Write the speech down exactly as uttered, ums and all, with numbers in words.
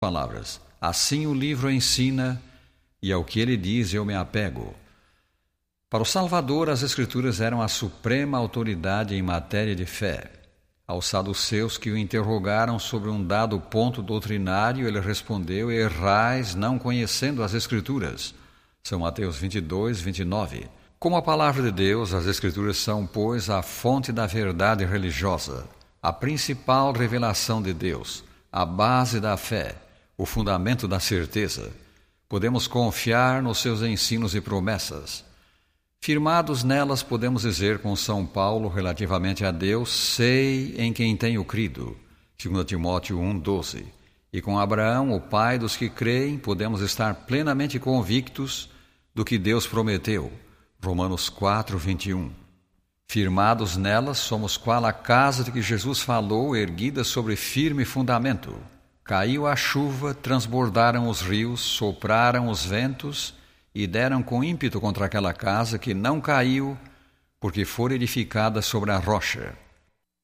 Palavras. Assim o livro ensina, e ao que ele diz eu me apego. Para o Salvador, as Escrituras eram a suprema autoridade em matéria de fé. Aos saduceus que o interrogaram sobre um dado ponto doutrinário, ele respondeu: errais não conhecendo as Escrituras. São Mateus vinte e dois, vinte e nove. Como a palavra de Deus, as Escrituras são, pois, a fonte da verdade religiosa, a principal revelação de Deus, a base da fé, o fundamento da certeza. Podemos confiar nos seus ensinos e promessas. Firmados nelas, podemos dizer com São Paulo relativamente a Deus: sei em quem tenho crido. Segundo Timóteo um, doze. E com Abraão, o pai dos que creem, podemos estar plenamente convictos do que Deus prometeu. Romanos quatro, vinte e um. Firmados nelas, somos qual a casa de que Jesus falou, erguida sobre firme fundamento. Caiu a chuva, transbordaram os rios, sopraram os ventos e deram com ímpeto contra aquela casa que não caiu, porque fora edificada sobre a rocha.